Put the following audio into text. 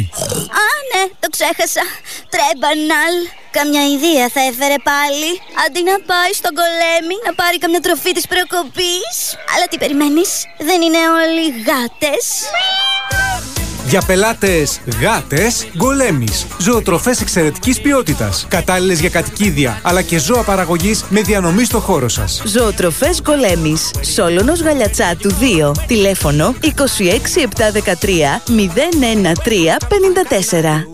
Γκολέμι. Α, ναι, το ξέχασα. Τρέμπαναλ. Καμιά ιδέα θα έφερε πάλι. Αντί να πάει στον Γκολέμι να πάρει καμιά τροφή της προκοπής. Αλλά τι περιμένεις, δεν είναι όλοι γάτες? Για πελάτες γάτες, Γκολέμις. Ζωοτροφές εξαιρετικής ποιότητας. Κατάλληλες για κατοικίδια, αλλά και ζώα παραγωγής με διανομή στο χώρο σας. Ζωοτροφές Γκολέμις. Σόλωνος Γαλιατσάτου 2. Τηλέφωνο 26 713 013 54.